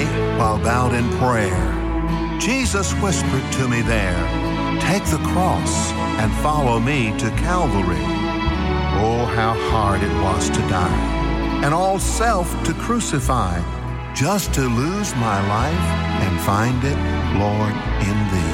while bowed in prayer, Jesus whispered to me there, "Take the cross and follow me to Calvary." Oh, how hard it was to die, and all self to crucify, just to lose my life and find it, Lord, in Thee.